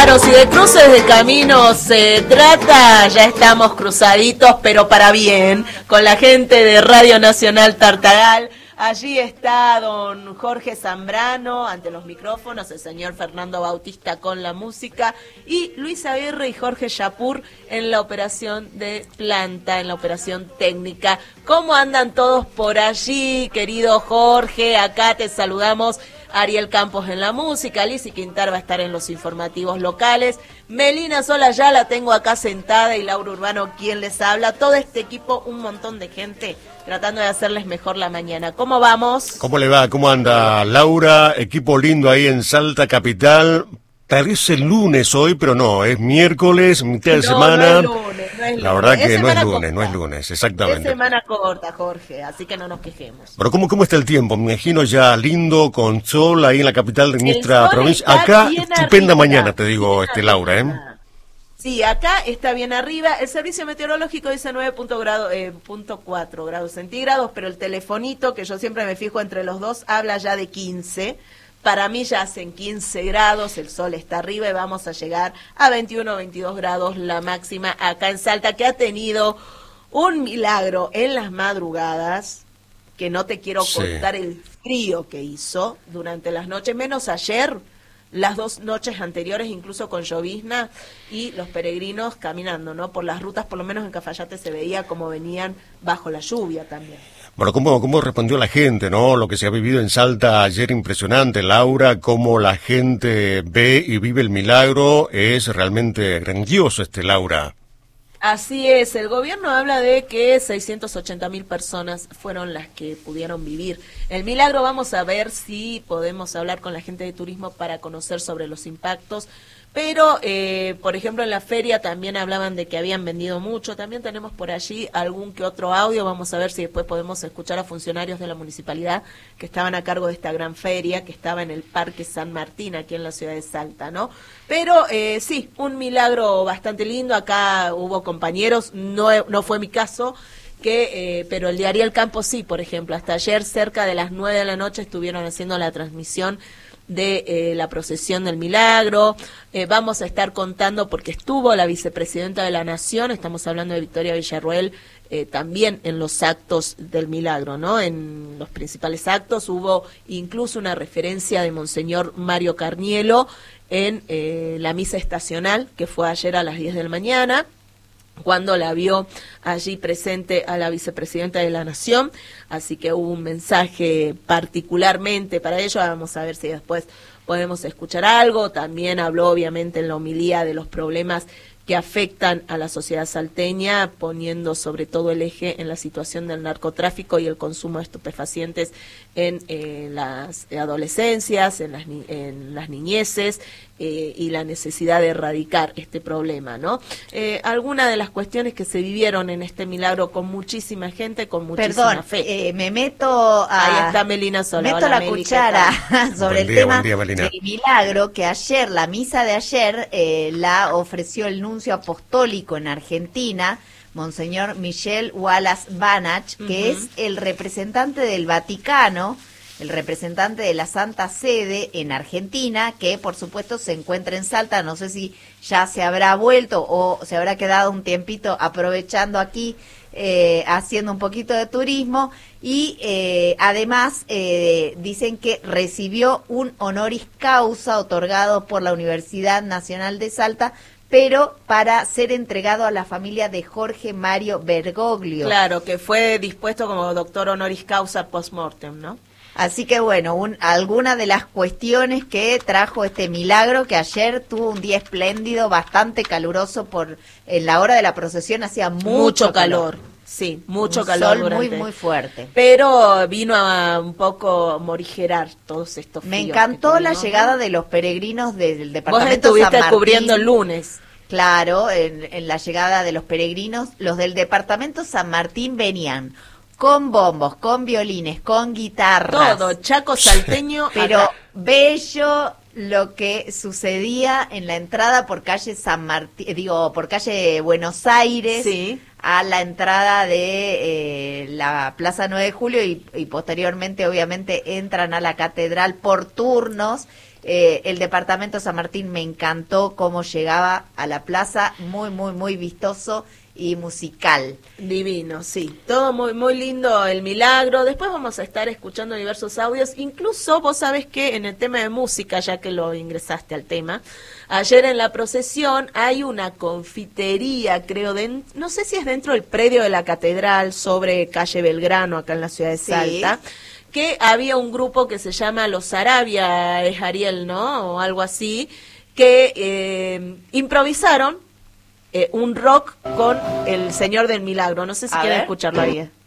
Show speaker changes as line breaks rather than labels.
Claro, si de cruces de caminos se trata, ya estamos cruzaditos, pero para bien, con la gente de Radio Nacional Tartagal. Allí está don Jorge Zambrano ante los micrófonos, el señor Fernando Bautista con la música y Luis Aguirre y Jorge Yapur en la operación de planta, en la operación técnica. ¿Cómo andan todos por allí, querido Jorge? Acá te saludamos. Ariel Campos en la música, Lizzy Quintar va a estar en los informativos locales, Melina Sola ya la tengo acá sentada y Laura Urbano quien les habla, todo este equipo, un montón de gente tratando de hacerles mejor la mañana. ¿Cómo vamos?
¿Cómo le va? ¿Cómo anda Laura? Equipo lindo ahí en Salta Capital. Parece lunes hoy, pero no, es miércoles, mitad de semana.
No es lunes.
La verdad que no es lunes,
corta.
no es lunes, exactamente.
Es semana corta, Jorge, así que no nos quejemos.
Pero ¿cómo está el tiempo? Me imagino ya lindo, con sol ahí en la capital de nuestra provincia. Acá, estupenda mañana, te digo, Laura, ¿eh?
Sí, acá está bien arriba. El servicio meteorológico dice 9.4 grados centígrados, pero el telefonito, que yo siempre me fijo entre los dos, habla ya de 15. Para mí ya hacen 15 grados, el sol está arriba y vamos a llegar a 21 o 22 grados la máxima acá en Salta, que ha tenido un milagro en las madrugadas, que no te quiero contar el frío que hizo durante las noches, menos ayer, las 2 noches anteriores, incluso con llovizna, y los peregrinos caminando, ¿no? Por las rutas, por lo menos en Cafayate se veía como venían bajo la lluvia también.
Bueno, ¿cómo respondió la gente, no? Lo que se ha vivido en Salta ayer, impresionante, Laura, cómo la gente ve y vive el milagro, es realmente grandioso, Laura.
Así es, el gobierno habla de que 680.000 personas fueron las que pudieron vivir el milagro. Vamos a ver si podemos hablar con la gente de turismo para conocer sobre los impactos. Pero, por ejemplo, en la feria también hablaban de que habían vendido mucho. También tenemos por allí algún que otro audio. Vamos a ver si después podemos escuchar a funcionarios de la municipalidad que estaban a cargo de esta gran feria, que estaba en el Parque San Martín, aquí en la ciudad de Salta, ¿no? Pero, sí, un milagro bastante lindo. Acá hubo compañeros, no fue mi caso, pero el de Ariel Campos sí, por ejemplo. Hasta ayer, cerca de las 9 de la noche, estuvieron haciendo la transmisión de la procesión del milagro. Vamos a estar contando porque estuvo la vicepresidenta de la Nación, estamos hablando de Victoria Villarruel, también en los actos del milagro, ¿no? En los principales actos hubo incluso una referencia de Monseñor Mario Carnielo en la misa estacional que fue ayer a las 10 de la mañana, cuando la vio allí presente a la vicepresidenta de la Nación, así que hubo un mensaje particularmente para ello. Vamos a ver si después podemos escuchar algo. También habló obviamente en la homilía de los problemas que afectan a la sociedad salteña, poniendo sobre todo el eje en la situación del narcotráfico y el consumo de estupefacientes en las adolescencias, en las niñeces, y la necesidad de erradicar este problema, ¿no? Algunas de las cuestiones que se vivieron en este milagro con muchísima gente, con muchísima fe.
Me meto
ahí está Melina Sola.
Meto la cuchara sobre el tema del milagro, que ayer, la misa de ayer, la ofreció el nuncio apostólico en Argentina, Monseñor Michel Wallace Banach, que es el representante del Vaticano, el representante de la Santa Sede en Argentina, que por supuesto se encuentra en Salta. No sé si ya se habrá vuelto o se habrá quedado un tiempito aprovechando aquí, haciendo un poquito de turismo, y además dicen que recibió un honoris causa otorgado por la Universidad Nacional de Salta, pero para ser entregado a la familia de Jorge Mario Bergoglio.
Claro, que fue dispuesto como doctor honoris causa post-mortem, ¿no?
Así que bueno, alguna de las cuestiones que trajo este milagro, que ayer tuvo un día espléndido, bastante caluroso, en la hora de la procesión hacía mucho calor.
Sí, mucho
un
calor.
Sol muy fuerte.
Pero vino a un poco morigerar todos estos fríos.
Me encantó la llegada de los peregrinos del departamento
Vos
San Martín.
estuviste cubriendo el lunes.
Claro, en la llegada de los peregrinos, los del departamento San Martín venían con bombos, con violines, con guitarras.
Todo, Chaco salteño.
Pero
acá.
bello lo que sucedía en la entrada por calle San Martín, por calle Buenos Aires,
sí,
a la entrada de la Plaza 9 de Julio y posteriormente obviamente entran a la catedral por turnos. El departamento San Martín me encantó cómo llegaba a la plaza, muy vistoso y musical.
Divino, sí. Todo muy lindo, el Milagro. Después vamos a estar escuchando diversos audios. Incluso vos sabés que en el tema de música, ya que lo ingresaste al tema, ayer en la procesión hay una confitería, creo, no sé si es dentro del predio de la catedral, sobre calle Belgrano, acá en la ciudad de Salta, que había un grupo que se llama Los Arabia, es Ariel, ¿no? O algo así, que improvisaron un rock con el Señor del Milagro. No sé si quieren escucharlo ahí.